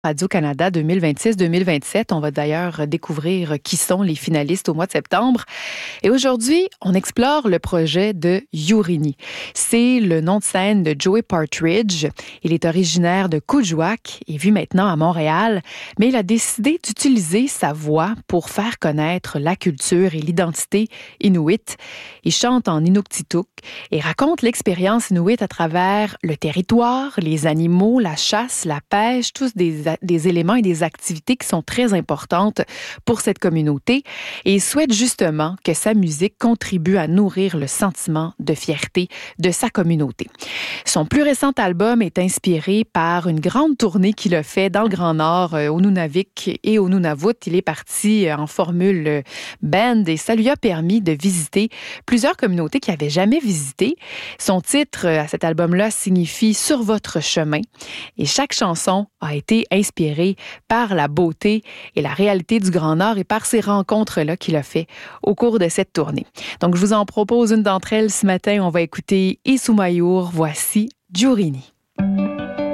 Radio-Canada 2026-2027. On va d'ailleurs découvrir qui sont les finalistes au mois de septembre. Et aujourd'hui, on explore le projet de Yourini. C'est le nom de scène de Joey Partridge. Il est originaire de Kuujjuaq et vit maintenant à Montréal, mais il a décidé d'utiliser sa voix pour faire connaître la culture et l'identité inuit. Il chante en inuktitut et raconte l'expérience inuit à travers le territoire, les animaux, la chasse, la pêche, tous des éléments et des activités qui sont très importantes pour cette communauté, et il souhaite justement que sa musique contribue à nourrir le sentiment de fierté de sa communauté. Son plus récent album est inspiré par une grande tournée qu'il a fait dans le Grand Nord, au Nunavik et au Nunavut. Il est parti en formule band et ça lui a permis de visiter plusieurs communautés qu'il n'avait jamais visitées. Son titre à cet album-là signifie « Sur votre chemin » et chaque chanson a été inspirée par la beauté et la réalité du Grand Nord et par ces rencontres-là qu'il a fait au cours de cette tournée. Donc, je vous en propose une d'entre elles ce matin. On va écouter Isumayur. Voici Yourini.